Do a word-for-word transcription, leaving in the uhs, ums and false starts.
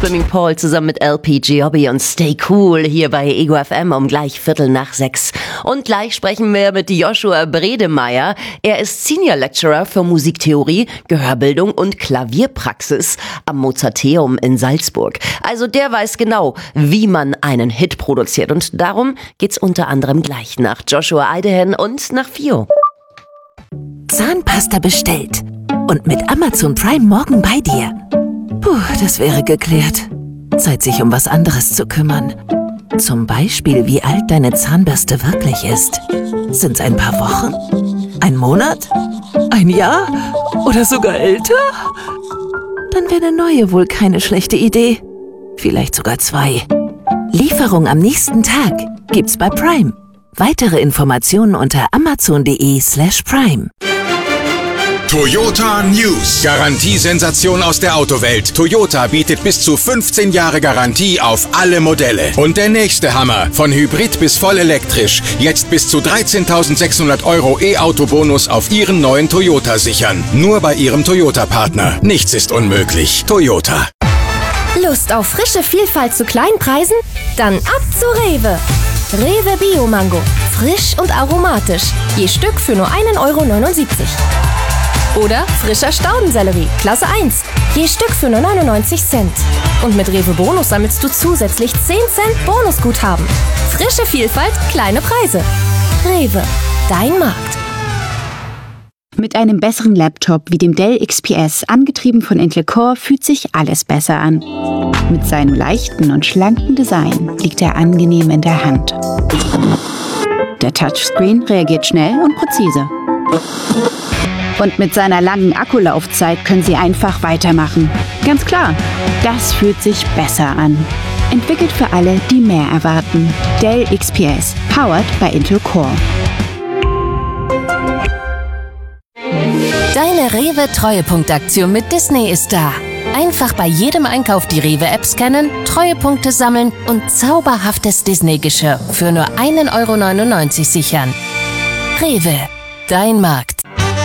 Swimming Paul zusammen mit L P Giobbi und Stay Cool hier bei Ego F M um gleich Viertel nach sechs. Und gleich sprechen wir mit Joshua Bredemeier. Er ist Senior Lecturer für Musiktheorie, Gehörbildung und Klavierpraxis am Mozarteum in Salzburg. Also der weiß genau, wie man einen Hit produziert. Und darum geht's unter anderem gleich nach Joshua Eidehen und nach Fio. Zahnpasta bestellt und mit Amazon Prime morgen bei dir. Puh, das wäre geklärt. Zeit, sich um was anderes zu kümmern. Zum Beispiel, wie alt deine Zahnbürste wirklich ist. Sind's ein paar Wochen? Ein Monat? Ein Jahr? Oder sogar älter? Dann wäre eine neue wohl keine schlechte Idee. Vielleicht sogar zwei. Lieferung am nächsten Tag gibt's bei Prime. Weitere Informationen unter amazon.de slash prime. Toyota News. Garantiesensation aus der Autowelt. Toyota bietet bis zu fünfzehn Jahre Garantie auf alle Modelle. Und der nächste Hammer. Von Hybrid bis voll elektrisch. Jetzt bis zu dreizehntausendsechshundert Euro E-Auto-Bonus auf Ihren neuen Toyota sichern. Nur bei Ihrem Toyota-Partner. Nichts ist unmöglich. Toyota. Lust auf frische Vielfalt zu kleinen Preisen? Dann ab zu Rewe. Rewe Bio Mango. Frisch und aromatisch. Je Stück für nur einen Euro neunundsiebzig. Oder frischer Staudensellerie, Klasse eins. Je Stück für nur neunundneunzig Cent. Und mit Rewe Bonus sammelst du zusätzlich zehn Cent Bonusguthaben. Frische Vielfalt, kleine Preise. Rewe, dein Markt. Mit einem besseren Laptop wie dem Dell X P S, angetrieben von Intel Core, fühlt sich alles besser an. Mit seinem leichten und schlanken Design liegt er angenehm in der Hand. Der Touchscreen reagiert schnell und präzise. Und mit seiner langen Akkulaufzeit können Sie einfach weitermachen. Ganz klar, das fühlt sich besser an. Entwickelt für alle, die mehr erwarten. Dell X P S, powered by Intel Core. Deine Rewe-Treuepunktaktion mit Disney ist da. Einfach bei jedem Einkauf die Rewe-App scannen, Treuepunkte sammeln und zauberhaftes Disney-Geschirr für nur einen Euro neunundneunzig sichern. Rewe, dein Markt.